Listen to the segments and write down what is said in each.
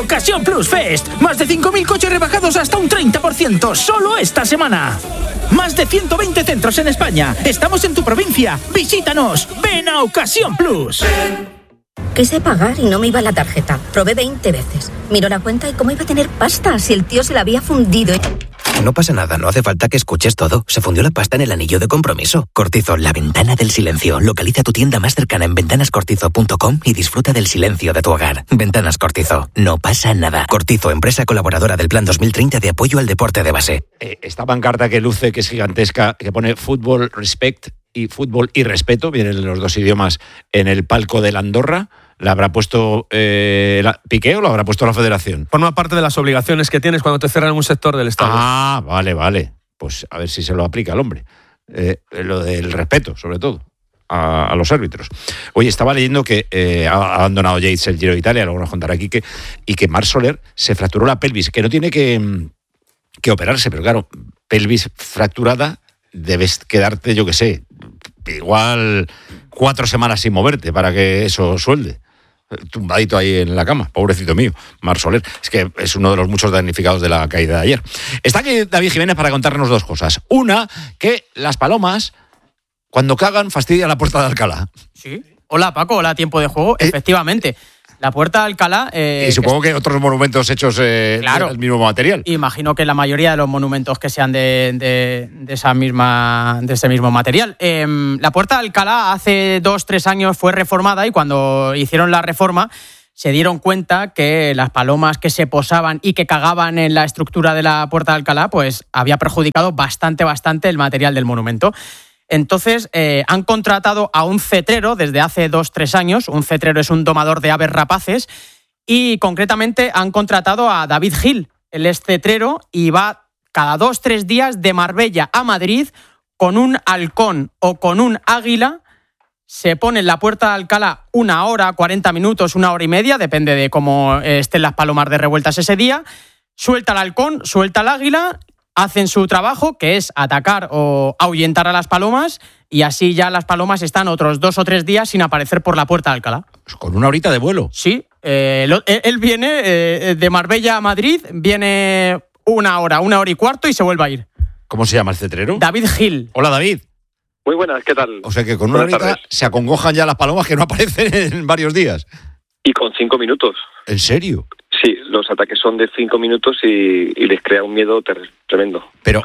Ocasión Plus Fest. Más de 5.000 coches rebajados hasta un 30%. Solo esta semana. Más de 120 centros en España. Estamos en tu provincia. Visítanos. Ven a Ocasión Plus. Quise pagar y no me iba la tarjeta. Probé 20 veces. Miró la cuenta y cómo iba a tener pasta si el tío se la había fundido. No pasa nada, no hace falta que escuches todo. Se fundió la pasta en el anillo de compromiso. Cortizo, la ventana del silencio. Localiza tu tienda más cercana en ventanascortizo.com y disfruta del silencio de tu hogar. Ventanas Cortizo. No pasa nada. Cortizo, empresa colaboradora del Plan 2030 de apoyo al deporte de base. Esta pancarta que luce, que es gigantesca, que pone Fútbol Respect y Fútbol y Respeto, vienen los dos idiomas en el palco de la Andorra. ¿La habrá puesto Piqué o la habrá puesto la Federación? Forma parte de las obligaciones que tienes cuando te cierran un sector del estadio. Ah, vale. Pues a ver si se lo aplica el hombre. Lo del respeto, sobre todo, a los árbitros. Oye, estaba leyendo que ha abandonado Yates el Giro de Italia, luego nos contará Quique, y que Marc Soler se fracturó la pelvis, que no tiene que operarse, pero claro, pelvis fracturada, debes quedarte, yo qué sé, igual 4 semanas sin moverte para que eso suelde. Tumbadito ahí en la cama, pobrecito mío, Marc Soler. Es que es uno de los muchos damnificados de la caída de ayer. Está aquí David Jiménez para contarnos 2 cosas. Una, que las palomas, cuando cagan, fastidian la Puerta de Alcalá. Sí. Hola, Paco. Hola, Tiempo de Juego. Efectivamente. La Puerta de Alcalá... y supongo que otros monumentos hechos claro, del mismo material. Imagino que la mayoría de los monumentos que sean de ese mismo material. La Puerta de Alcalá hace 2-3 años fue reformada y cuando hicieron la reforma se dieron cuenta que las palomas que se posaban y que cagaban en la estructura de la Puerta de Alcalá pues había perjudicado bastante el material del monumento. Entonces, han contratado a un cetrero desde hace 2-3 años. Un cetrero es un domador de aves rapaces. Y concretamente han contratado a David Gil. Él es cetrero y va cada 2-3 días de Marbella a Madrid con un halcón o con un águila. Se pone en la Puerta de Alcalá 1 hora, 40 minutos, 1 hora y media, depende de cómo estén las palomas de revueltas ese día. Suelta el halcón, suelta el águila. Hacen su trabajo, que es atacar o ahuyentar a las palomas, y así ya las palomas están otros 2 o 3 días sin aparecer por la Puerta de Alcalá. Con 1 horita de vuelo. Sí, él viene de Marbella a Madrid, viene 1 hora, 1 hora y cuarto y se vuelve a ir. ¿Cómo se llama el cetrero? David Gil. Hola, David. Muy buenas, ¿qué tal? O sea que con 1 horita se acongojan ya las palomas que no aparecen en varios días. Y con 5 minutos. ¿En serio? Sí, los ataques son de 5 minutos y les crea un miedo tremendo. Pero,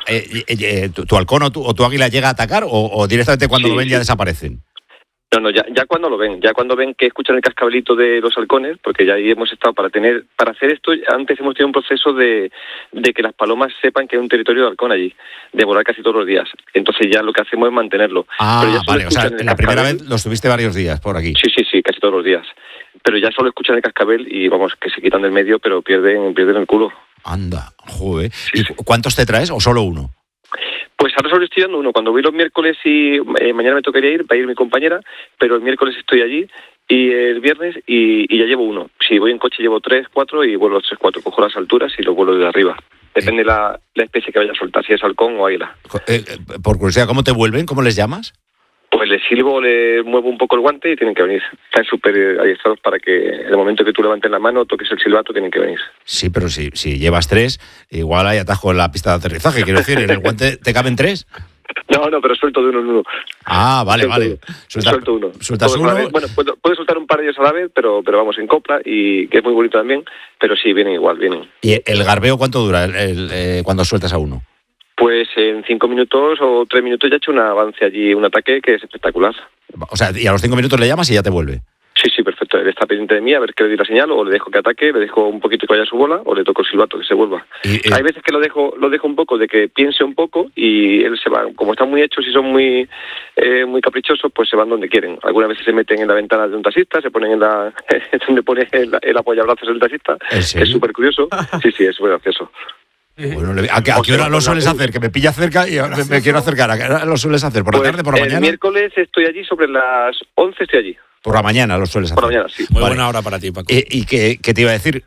¿tu halcón o tu águila llega a atacar o directamente cuando lo ven ya desaparecen? No, ya cuando lo ven, que escuchan el cascabelito de los halcones, porque ya ahí hemos estado para hacer esto, antes hemos tenido un proceso de que las palomas sepan que hay un territorio de halcón allí, de volar casi todos los días. Entonces ya lo que hacemos es mantenerlo. Ah, vale, o sea, la primera vez lo estuviste varios días por aquí. Sí, casi todos los días. Pero ya solo escuchan el cascabel y vamos, que se quitan del medio, pero pierden el culo. Anda, joder. ¿Y cuántos te traes o solo 1? Pues ahora solo estoy dando 1. Cuando voy los miércoles y mañana me tocaría ir, va a ir mi compañera, pero el miércoles estoy allí y el viernes y ya llevo 1. Si voy en coche llevo 3, 4 y vuelo 3, 4. Cojo las alturas y los vuelo desde arriba. Depende la especie que vaya a soltar, si es halcón o águila. Por curiosidad, ¿cómo te vuelven? ¿Cómo les llamas? Pues les silbo, les muevo un poco el guante y tienen que venir. Están súper adiestrados para que en el momento que tú levantes la mano, toques el silbato, tienen que venir. Sí, pero si llevas 3, igual hay atajo en la pista de aterrizaje. Quiero decir, ¿en el guante te caben 3? No, pero suelto de uno en uno. Ah, vale. Suelto uno. ¿Sueltas uno? Bueno, puedes soltar un par de ellos a la vez, pero vamos, en copla, y que es muy bonito también, pero sí, vienen igual. ¿Y el garbeo cuánto dura cuando sueltas a uno? Pues en 5 minutos o 3 minutos ya he hecho un avance allí, un ataque que es espectacular. O sea, y a los 5 minutos le llamas y ya te vuelve. Sí, perfecto. Él está pendiente de mí, a ver que le doy la señal, o le dejo que ataque, le dejo un poquito que vaya a su bola, o le toco el silbato, que se vuelva. Hay veces que lo dejo un poco, de que piense un poco, y él se va. Como están muy hechos y son muy caprichosos, pues se van donde quieren. Algunas veces se meten en la ventana de un taxista, se ponen donde pone el apoyabrazos del taxista. Es súper curioso. Sí, es muy gracioso. Bueno, ¿a qué hora lo sueles hacer? Que me pilla cerca y me quiero acercar. ¿A qué hora lo sueles hacer? ¿Por la tarde, por la mañana? El miércoles estoy allí sobre las 11, estoy allí. Por la mañana lo sueles hacer. Por la mañana, sí. Muy buena hora para ti, Paco. ¿Y qué te iba a decir?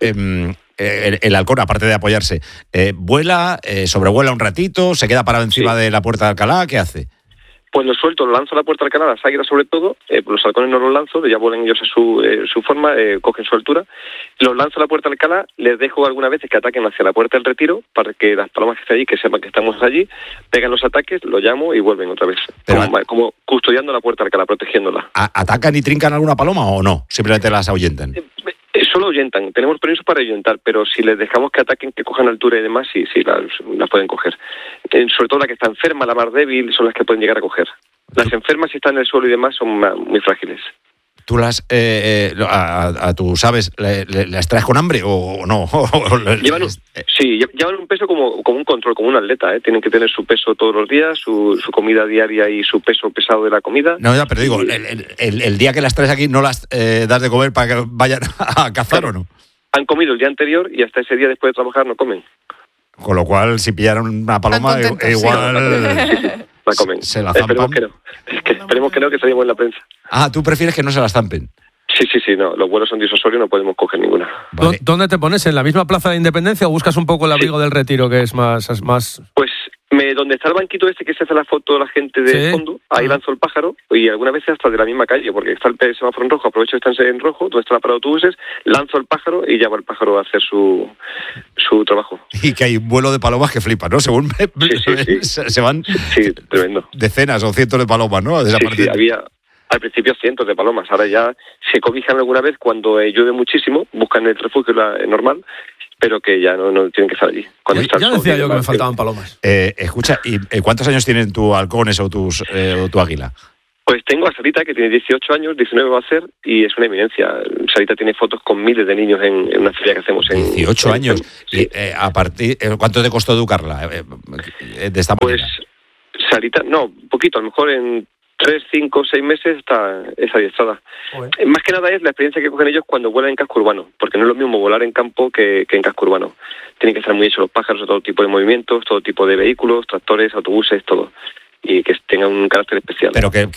El halcón, aparte de apoyarse, ¿vuela, sobrevuela un ratito, se queda parado encima de la Puerta de Alcalá? ¿Qué hace? Pues lo suelto, lo lanzo a la puerta de Alcalá, las águilas sobre todo, los halcones no los lanzo, ya vuelan ellos a su forma, cogen su altura, los lanzo a la puerta de Alcalá, les dejo algunas veces que ataquen hacia la puerta del retiro, para que las palomas que estén allí, que sepan que estamos allí, pegan los ataques, los llamo y vuelven otra vez, como custodiando la puerta de Alcalá, protegiéndola. ¿Atacan y trincan alguna paloma o no? Simplemente las ahuyentan. Solo ahuyentan, tenemos permiso para ahuyentar, pero si les dejamos que ataquen, que cojan altura y demás, sí las pueden coger. Sobre todo la que está enferma, la más débil, son las que pueden llegar a coger. Las enfermas, si están en el suelo y demás, son muy frágiles. ¿Tú las, a tus aves, las traes con hambre o no? Llevan un peso como un control, como un atleta, ¿eh? Tienen que tener su peso todos los días, su comida diaria y su peso pesado de la comida. No, ya, pero digo, el día que las traes aquí, ¿no las das de comer para que vayan a cazar o no? Han comido el día anterior y hasta ese día después de trabajar no comen. Con lo cual, si pillaron una paloma, igual... La comen. Se la zampan. Esperemos que no, que salimos en la prensa. ¿Tú prefieres que no se la zampen? Sí, no. Los vuelos son disuasorios, no podemos coger ninguna. Vale. ¿Dónde te pones? ¿En la misma Plaza de Independencia o buscas un poco el abrigo del Retiro, que es más...? Pues donde está el banquito que se hace la foto de la gente de fondo, ahí lanzo el pájaro, y algunas veces hasta de la misma calle, porque está el semáforo en rojo, aprovecho que están en rojo, donde está la parada de autobuses, lanzo el pájaro y llamo al pájaro a hacer su trabajo. Y que hay un vuelo de palomas que flipa, ¿no? Según se van tremendo. Decenas o cientos de palomas, ¿no? Sí, había al principio cientos de palomas, ahora ya se cobijan alguna vez cuando llueve muchísimo, buscan el refugio normal, pero que ya no tienen que estar allí. Ya decía yo que me faltaban palomas. Escucha, ¿y cuántos años tienen tu halcones o tu águila? Pues tengo a Sarita, que tiene 18 años, 19 va a ser, y es una eminencia. Sarita tiene fotos con miles de niños en una feria que hacemos. 18 años. Sí. ¿Cuánto te costó educarla? Pues Sarita, un poquito, a lo mejor en 3, 5, 6 meses es adiestrada. Más que nada es la experiencia que cogen ellos cuando vuelan en casco urbano, porque no es lo mismo volar en campo que en casco urbano. Tienen que estar muy hechos los pájaros, todo tipo de movimientos, todo tipo de vehículos, tractores, autobuses, todo. Y que tengan un carácter especial. Pero que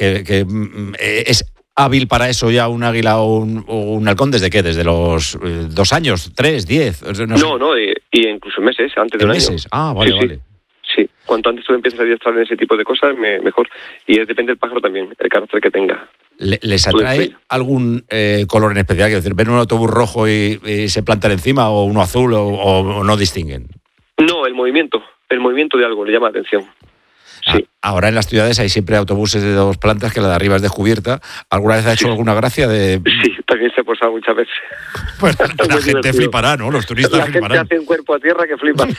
es hábil para eso ya un águila o un halcón, ¿desde qué? ¿Desde los 2 años, 3, 10? No, y incluso meses, antes de un meses. año. Vale. Sí, cuanto antes tú empiezas a adiestrar en ese tipo de cosas, mejor. Y depende del pájaro también, el carácter que tenga. ¿Les atrae algún color en especial? Quiero decir, ¿ven un autobús rojo y se plantan encima, o uno azul, o no distinguen? No, el movimiento de algo le llama la atención. Sí. Ahora en las ciudades hay siempre autobuses de 2 plantas, que la de arriba es descubierta. ¿Alguna vez ha hecho alguna gracia de...? Sí, también se ha posado muchas veces. Pues la gente divertido. Flipará, ¿no? Los turistas fliparán. La gente hace un cuerpo a tierra que flipan.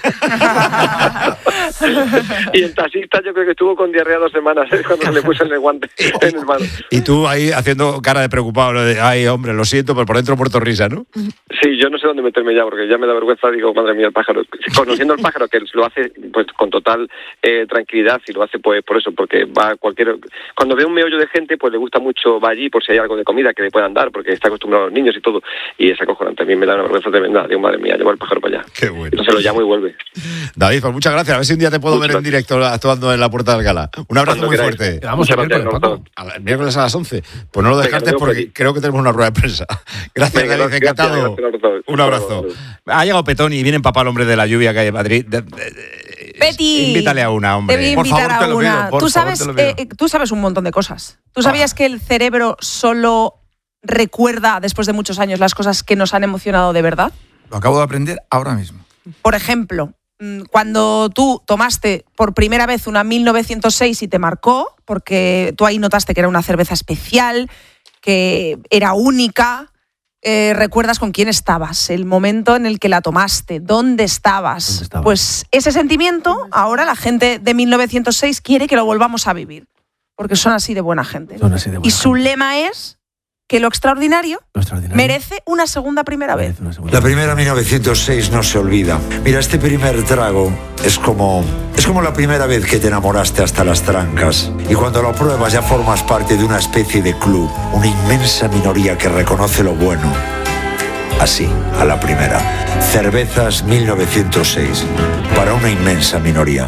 Y el taxista yo creo que estuvo con diarrea 2 semanas, cuando se le puso en el guante, en el mano. Y tú ahí haciendo cara de preocupado, ¿no? Ay, hombre, lo siento, pero por dentro muerto risa, ¿no? Sí, yo no sé dónde meterme ya, porque ya me da vergüenza, digo, madre mía, el pájaro. Conociendo al pájaro, que lo hace pues con total tranquilidad, y lo hace pues por eso, porque va cuando ve un meollo de gente, pues le gusta mucho, va allí por si hay algo de comida que le puedan dar, porque está acostumbrado a los niños y todo, y esa acojonante también me da una vergüenza tremenda. Digo, madre mía, llevo al pájaro para allá. Qué bueno. Entonces lo llamo y vuelve. David, pues muchas gracias. A ver si un día te puedo ver en directo actuando en la Puerta de Alcalá. Un abrazo muy fuerte. Vamos a El miércoles a las 11. Pues no lo dejaste porque creo que tenemos una rueda de prensa. Gracias, David, encantado. Un abrazo. Ha llegado Petón y viene empapado el hombre de la lluvia que hay en Madrid. Peti, invítale a una, hombre. Te voy a invitar a una. Tú sabes un montón de cosas. ¿Tú sabías que el cerebro solo recuerda, después de muchos años, las cosas que nos han emocionado de verdad? Lo acabo de aprender ahora mismo. Por ejemplo, cuando tú tomaste por primera vez una 1906 y te marcó, porque tú ahí notaste que era una cerveza especial, que era única... recuerdas con quién estabas, el momento en el que la tomaste, dónde estabas. Pues ese sentimiento, ahora la gente de 1906 quiere que lo volvamos a vivir, porque son así de buena gente. Y su lema es que lo extraordinario merece una segunda primera vez. La primera 1906 no se olvida. Mira, este primer trago es como la primera vez que te enamoraste hasta las trancas. Y cuando lo pruebas ya formas parte de una especie de club, una inmensa minoría que reconoce lo bueno. Así, a la primera. Cervezas 1906, para una inmensa minoría.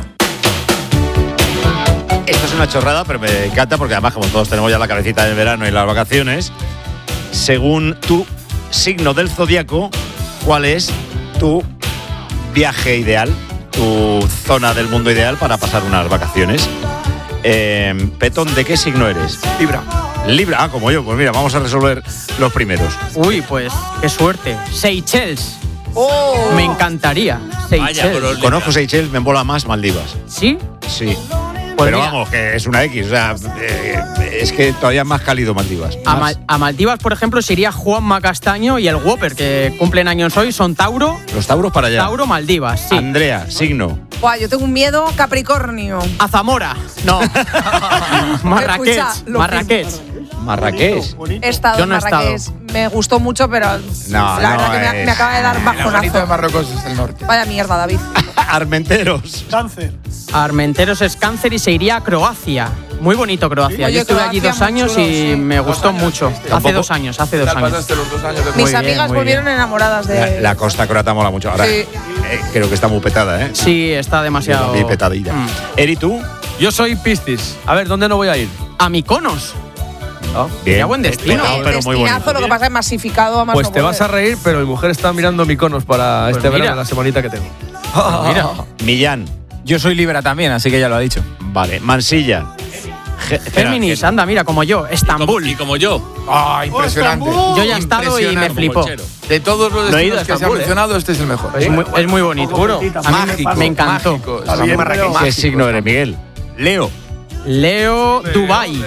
Esto es una chorrada, pero me encanta porque además, como todos tenemos ya la cabecita del verano y las vacaciones, según tu signo del zodiaco, ¿cuál es tu viaje ideal, tu zona del mundo ideal para pasar unas vacaciones? Petón, ¿de qué signo eres? Libra. Libra, como yo. Pues mira, vamos a resolver los primeros. Uy, pues qué suerte. Seychelles. Oh. Me encantaría. Seychelles. Conozco Seychelles, me mola más Maldivas. ¿Sí? Sí. Pues pero mira, vamos, que es una X. O sea, es que todavía es más cálido Maldivas. a Maldivas, por ejemplo, se iría Juanma Castaño y el Whopper, que cumplen años hoy, son Tauro. Los Tauros para allá. Tauro, Maldivas, sí. Andrea, signo. Buah, yo tengo un miedo, Capricornio. A Zamora. No. Marrakech. Escucha, lo Marrakech. Marrakech. He estado Yo en no he Marrakech. Me gustó mucho, pero No, la no verdad que me acaba de dar Lo bonito de bajonazo. Marruecos es el norte. Vaya mierda, David. Armenteros. Armenteros es Cáncer y se iría a Croacia. Muy bonito Croacia. Oye, Yo estuve allí Croacia 2 años muy chulo, y sí. me gustó mucho. Hace 2 años, hace 2 Ya años. pasaste los 2 años de Mis bien, amigas muy volvieron enamoradas de. La costa croata mola mucho. Ahora, Sí. creo que está muy petada, ¿eh? Sí, está demasiado. Muy petadilla. Eri, ¿tú? Yo soy Piscis. A ver, ¿dónde no voy a ir? A Mykonos. Bien. buen destino. Petado, pero muy bonito. Destinazo, lo que pasa es masificado a más Pues no te vas a poder. reír, pero mi mujer está mirando Mykonos para Pues este mira. verano, la semanita que tengo. Mira. Millán. Yo soy Libra también, así que ya lo ha dicho. Vale. Mansilla. Géminis, anda, mira, como yo. Estambul. Y como yo. Ah, impresionante. Yo ya he estado y me flipó. De todos los No he ido destinos a que se han Estambul, mencionado, este es el mejor. Es muy bonito. A mí Mágico. me encantó. Mágico. ¿Qué signo eres, Miguel? Leo. Leo, Dubai.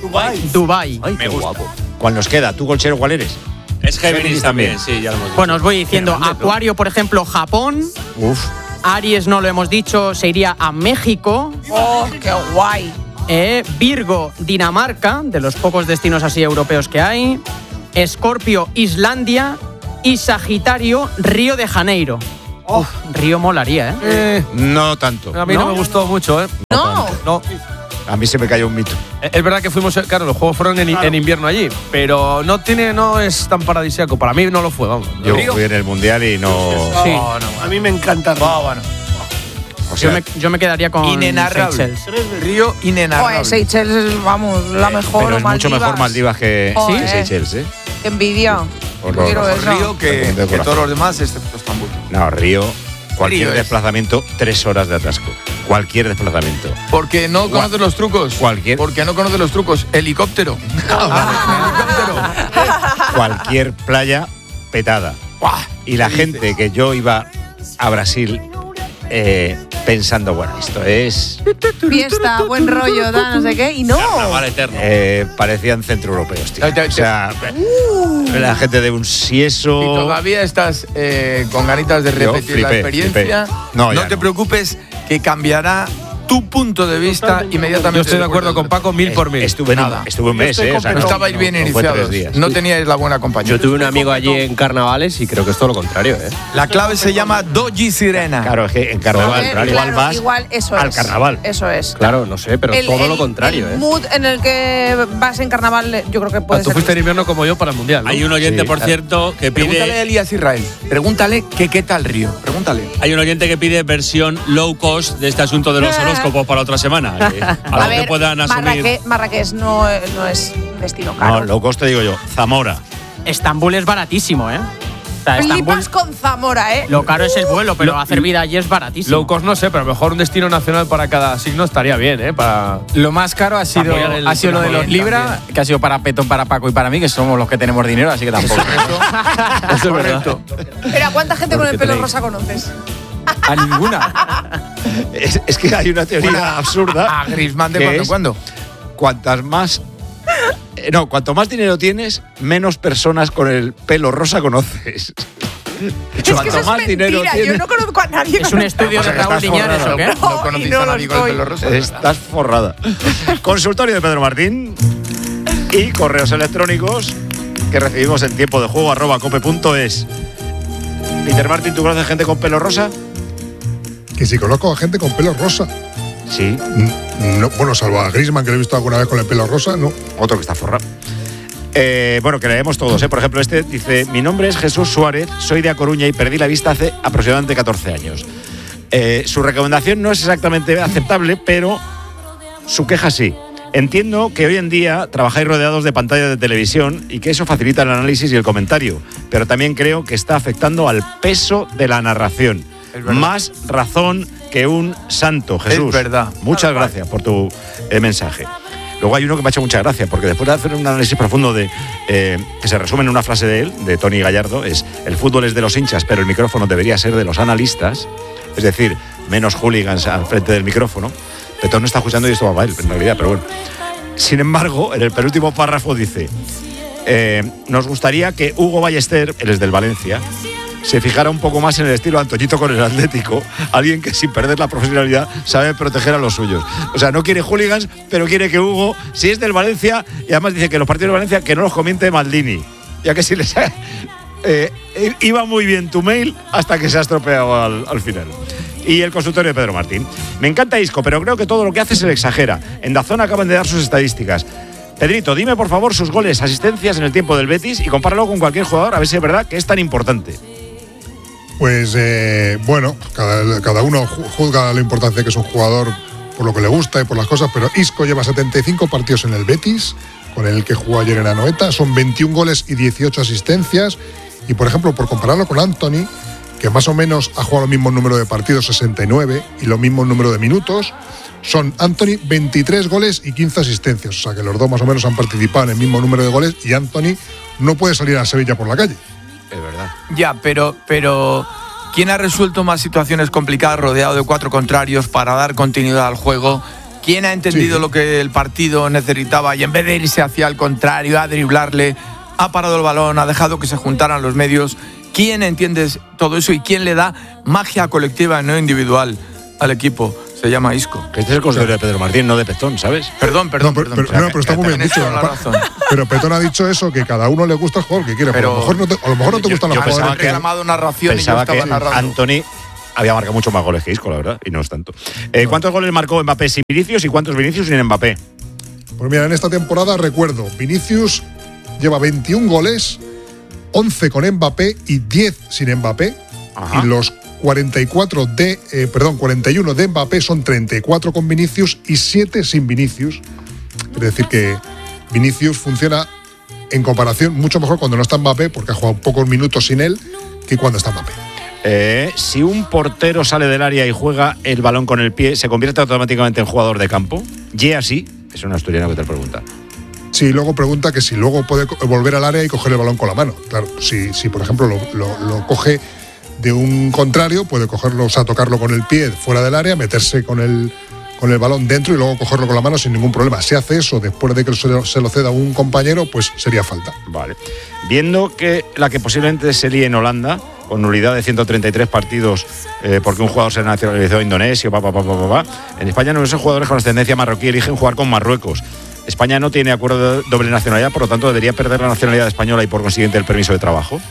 Dubai. Ay, qué guapo. ¿Cuál nos queda? ¿Tú, Golchero, cuál eres? Es Géminis también, sí, ya lo hemos dicho. Bueno, os voy diciendo. Acuario, por ejemplo, Japón. Uf. Aries, no lo hemos dicho, se iría a México. Oh, qué guay. Virgo, Dinamarca, de los pocos destinos así europeos que hay. Escorpio, Islandia. Y Sagitario, Río de Janeiro. Uf, Río molaría, ¿eh? No tanto. A mí no me gustó mucho, ¿eh? No. No. A mí se me cayó un mito. Es verdad que fuimos, claro, los juegos fueron en invierno allí, pero no es tan paradisíaco. Para mí no lo fue, vamos. Yo fui en el Mundial y no… Sí. A mí me encanta. O sea, Yo me quedaría con Inenarrable. Seychelles. Río inenarrable. Joder, Seychelles, vamos, la mejor. pero o es mucho Maldivas. mejor Maldivas que Joder. Seychelles, ¿eh? Qué envidia. Horror. Quiero Mejor eso. Río que todos los demás, excepto Estambul. No, Río, cualquier Río es. desplazamiento, 3 horas de atasco. Cualquier desplazamiento. Porque no conoces los trucos. Cualquier- Porque no conoces los trucos. Helicóptero. Cualquier playa petada. Y la gente que yo iba a Brasil pensando, bueno, esto es… Fiesta, buen rollo, da, no sé qué. Y no. Carnaval eterno. parecían centroeuropeos, tío. Te- O sea, la gente de un sieso… Y todavía estás con ganitas de Yo repetir la flipé, experiencia. flipé. No, ya te no. preocupes, que cambiará tu punto de vista inmediatamente. Yo estoy de después acuerdo del con Paco, 1000 por 1000. Estuve un mes, o sea, no, Estabais bien no fue 3 iniciados. días. No teníais la buena compañía. Yo tuve un amigo allí en carnavales y creo que es todo lo contrario, ¿eh? La clave se llama Doji Sirena. Claro, es que en carnaval Joder, igual claro, vas igual, eso al es. carnaval. Eso es. Claro, no sé, pero todo lo contrario, el ¿eh? mood en el que vas en carnaval, yo creo que puede Tú ser. fuiste en invierno como yo para el Mundial, ¿no? Hay un oyente, Sí, por claro. cierto, que Pregúntale a pide. Elías Israel. Pregúntale que qué tal Río. Pregúntale. Hay un oyente que pide versión low cost de este asunto de los horóscopos para otra semana. Algo A ver, que puedan asumir. Marrakech no es un destino caro. No, low cost te digo yo, Zamora. Estambul es baratísimo, ¿eh? O sea, Estambul, Flipas con Zamora, ¿eh? lo caro es el vuelo, pero hacer vida allí es baratísimo. Low cost no sé, pero a lo mejor un destino nacional para cada signo estaría bien, ¿eh? Para… Lo más caro ha sido apoyar el lo de los también. Libra, que ha sido para Petón, para Paco y para mí, que somos los que tenemos dinero, así que tampoco. Eso es verdad. Pero ¿a cuánta gente con el Porque pelo tenéis- rosa conoces? A ninguna. Es que hay una teoría absurda. A Griezmann de que cuando en es cuando. Cuantas más… cuanto más dinero tienes, menos personas con el pelo rosa conoces. Es que eso Cuanto es más dinero mentira, yo tienes, no conozco a nadie. Es con un el estudio de sea, que Raúl estás Liñares, ¿o forrado. qué? No y conocéis no a lo nadie con el estoy. pelo rosa. estás forrada. Consultorio de Pedro Martín y correos electrónicos que recibimos en tiempo de juego @cope.es. Peter Martín, ¿tú conoces gente con pelo rosa? Que si conozco a gente con pelo rosa. Sí. No, bueno, salvo a Griezmann, que lo he visto alguna vez con el pelo rosa, no. Otro que está forrado. Bueno, que leemos todos, ¿eh? Por ejemplo, este dice: mi nombre es Jesús Suárez, soy de A Coruña y perdí la vista hace aproximadamente 14 años. Su recomendación no es exactamente aceptable, pero su queja sí. Entiendo que hoy en día trabajáis rodeados de pantallas de televisión y que eso facilita el análisis y el comentario, pero también creo que está afectando al peso de la narración. Más razón que un santo, Jesús. Es verdad. Muchas gracias por tu mensaje. Luego hay uno que me ha hecho mucha gracia, porque después de hacer un análisis profundo de que se resume en una frase de él, de Tony Gallardo, es: el fútbol es de los hinchas, pero el micrófono debería ser de los analistas, es decir, menos hooligans al frente del micrófono. Petón no está escuchando y esto va para él, en realidad, pero bueno. Sin embargo, en el penúltimo párrafo dice: nos gustaría que Hugo Ballester, él es del Valencia, se fijara un poco más en el estilo Antoñito con el Atlético, alguien que sin perder la profesionalidad sabe proteger a los suyos. O sea, no quiere hooligans, pero quiere que Hugo, si es del Valencia, y además dice que los partidos de Valencia que no los comente Maldini, ya que si les iba muy bien tu mail hasta que se ha estropeado al final. Y el consultorio de Pedro Martín: me encanta Isco, pero creo que todo lo que hace se le exagera. En DAZN acaban de dar sus estadísticas. Pedrito, dime por favor sus goles, asistencias en el tiempo del Betis y compáralo con cualquier jugador a ver si es verdad que es tan importante. Pues bueno, cada uno juzga la importancia que es un jugador por lo que le gusta y por las cosas, pero Isco lleva 75 partidos en el Betis, con el que jugó ayer en Anoeta, son 21 goles y 18 asistencias, y por ejemplo, por compararlo con Anthony, que más o menos ha jugado el mismo número de partidos, 69, y lo mismo número de minutos, son Anthony 23 goles y 15 asistencias, o sea que los dos más o menos han participado en el mismo número de goles, y Anthony no puede salir a Sevilla por la calle. Es verdad. Ya, pero ¿quién ha resuelto más situaciones complicadas rodeado de 4 contrarios para dar continuidad al juego? ¿Quién ha entendido lo que el partido necesitaba y en vez de irse hacia el contrario, a driblarle, ha parado el balón, ha dejado que se juntaran los medios? ¿Quién entiende todo eso y quién le da magia colectiva y no individual al equipo? Se llama Isco. Que este es el consultorio de Pedro Martín, no de Petón, ¿sabes? Perdón. Pero está muy bien dicho. Pero Petón ha dicho eso, que cada uno le gusta el jugador que quiere. Pero a lo mejor no te gustan los jugadores. Reclamado narración pensaba y yo estaba que narrando. Anthony había marcado mucho más goles que Isco, la verdad, y no es tanto. ¿Cuántos goles marcó Mbappé sin Vinicius y cuántos Vinicius sin Mbappé? Pues mira, en esta temporada recuerdo, Vinicius lleva 21 goles, 11 con Mbappé y 10 sin Mbappé. Ajá. Y los 41 de Mbappé son 34 con Vinicius y 7 sin Vinicius. Es decir, que Vinicius funciona en comparación mucho mejor cuando no está Mbappé, porque ha jugado pocos minutos sin él, que cuando está Mbappé. Si un portero sale del área y juega el balón con el pie, ¿se convierte automáticamente en jugador de campo? Sí, es un asturiano que te pregunta. Sí, luego pregunta que si luego puede volver al área y coger el balón con la mano. Claro, si por ejemplo lo coge de un contrario, puede cogerlo, o sea, tocarlo con el pie fuera del área, meterse con el balón dentro y luego cogerlo con la mano sin ningún problema. Si hace eso después de que se lo ceda a un compañero, pues sería falta. Vale. Viendo que la que posiblemente se líe en Holanda, con nulidad de 133 partidos porque un jugador se nacionalizó indonesio, en España numerosos jugadores con ascendencia marroquí eligen jugar con Marruecos. España no tiene acuerdo de doble nacionalidad, por lo tanto debería perder la nacionalidad española y por consiguiente el permiso de trabajo.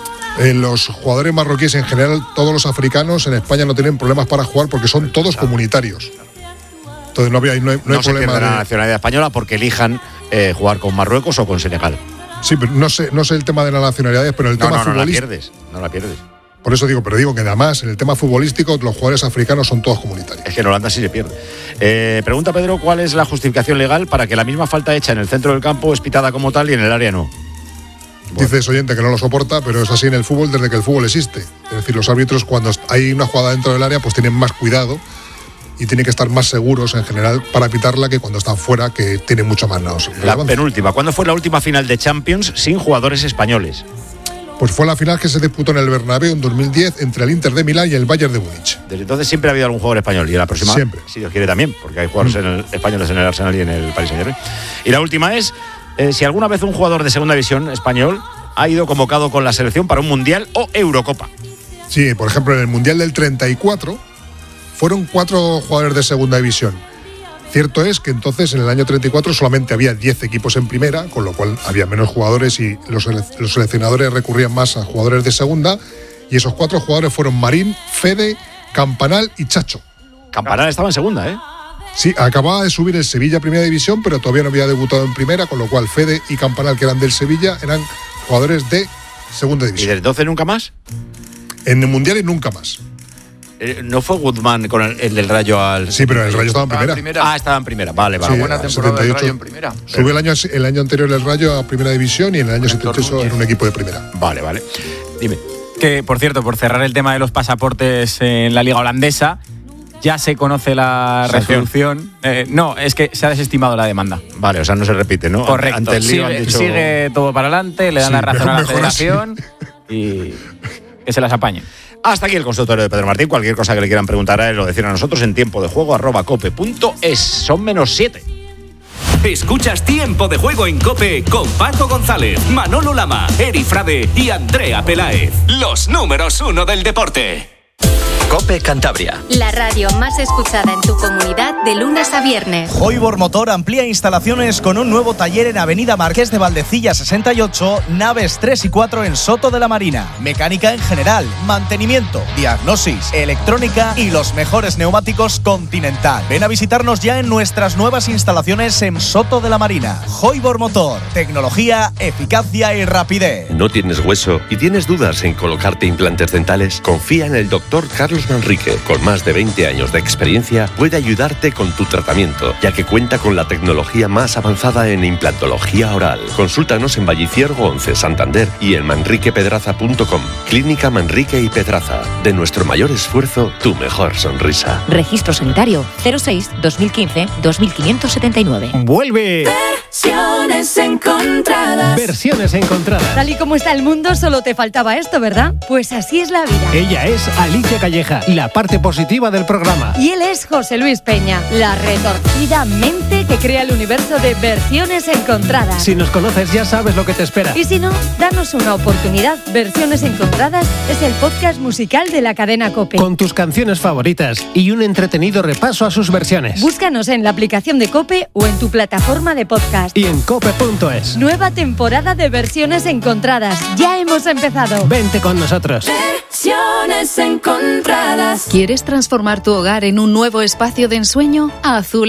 Los jugadores marroquíes en general, todos los africanos en España no tienen problemas para jugar porque son todos comunitarios. Entonces no hay no se problema pierde la nacionalidad española porque elijan jugar con Marruecos o con Senegal. Sí, pero no sé el tema de las nacionalidades, pero el tema futbolístico. No la pierdes. Por eso digo que además en el tema futbolístico los jugadores africanos son todos comunitarios. Es que en Holanda sí se pierde. Pregunta Pedro, ¿cuál es la justificación legal para que la misma falta hecha en el centro del campo es pitada como tal y en el área no? Bueno. Dices oyente que no lo soporta, pero es así en el fútbol desde que el fútbol existe. Es decir, los árbitros cuando hay una jugada dentro del área pues tienen más cuidado y tienen que estar más seguros en general para pitarla que cuando están fuera, que tienen mucho más naos. La penúltima. ¿Cuándo fue la última final de Champions sin jugadores españoles? Pues fue la final que se disputó en el Bernabéu en 2010 entre el Inter de Milán y el Bayern de Múnich. Desde entonces siempre ha habido algún jugador español y la próxima, siempre. Si Dios quiere también, porque hay jugadores españoles en el Arsenal y en el Paris Saint-Germain. Y la última es, si alguna vez un jugador de segunda división español ha ido convocado con la selección para un Mundial o Eurocopa. Sí, por ejemplo, en el Mundial del 34 fueron 4 jugadores de segunda división. Cierto es que entonces en el año 34 solamente había 10 equipos en primera, con lo cual había menos jugadores y los seleccionadores recurrían más a jugadores de segunda, y esos 4 jugadores fueron Marín, Fede, Campanal y Chacho. Campanal estaba en segunda, ¿eh? Sí, acababa de subir el Sevilla a primera división, pero todavía no había debutado en primera, con lo cual Fede y Campanal, que eran del Sevilla, eran jugadores de segunda división. ¿Y desde entonces nunca más? En el Mundial y nunca más. ¿No fue Guzmán con el del Rayo al...? Sí, pero el Rayo estaba en primera. Estaba en primera, vale. Sí, buena temporada del Rayo en primera. Subió el año anterior el Rayo a primera división y en el año 78 era un equipo de primera. Vale. Dime. Que, por cierto, por cerrar el tema de los pasaportes en la liga holandesa, Ya se conoce la resolución. No, es que se ha desestimado la demanda. Vale, o sea, no se repite, ¿no? Correcto. Ante el lío han dicho... Sigue todo para adelante, le dan la razón a la federación y que se las apañen. Hasta aquí el consultorio de Pedro Martín. Cualquier cosa que le quieran preguntar a él o decir a nosotros en tiempodejuego@cope.es. Son -7. Escuchas Tiempo de Juego en COPE con Paco González, Manolo Lama, Eri Frade y Andrea Peláez. Los números 1 del deporte. COPE Cantabria. La radio más escuchada en tu comunidad de lunes a viernes. Hoibor Motor amplía instalaciones con un nuevo taller en Avenida Marqués de Valdecilla 68, naves 3 y 4 en Soto de la Marina. Mecánica en general, mantenimiento, diagnosis, electrónica y los mejores neumáticos Continental. Ven a visitarnos ya en nuestras nuevas instalaciones en Soto de la Marina. Hoibor Motor, tecnología, eficacia y rapidez. ¿No tienes hueso y tienes dudas en colocarte implantes dentales? Confía en el doctor Carlos Manrique, con más de 20 años de experiencia, puede ayudarte con tu tratamiento, ya que cuenta con la tecnología más avanzada en implantología oral. Consúltanos en Valliciergo 11, Santander y en manriquepedraza.com. Clínica Manrique y Pedraza. De nuestro mayor esfuerzo, tu mejor sonrisa. Registro sanitario 06-2015-2579. ¡Vuelve! Versiones encontradas. Versiones encontradas. Tal y como está el mundo, solo te faltaba esto, ¿verdad? Pues así es la vida. Ella es Alicia Calleja, la parte positiva del programa. Y él es José Luis Peña, la retorcida mente que crea el universo de Versiones encontradas. Si nos conoces ya sabes lo que te espera. Y si no, danos una oportunidad. Versiones encontradas es el podcast musical de la cadena COPE. Con tus canciones favoritas y un entretenido repaso a sus versiones. Búscanos en la aplicación de COPE o en tu plataforma de podcast. Y en cope.es. Nueva temporada de Versiones encontradas. Ya hemos empezado. Vente con nosotros. Versiones encontradas. ¿Quieres transformar tu hogar en un nuevo espacio de ensueño? Azul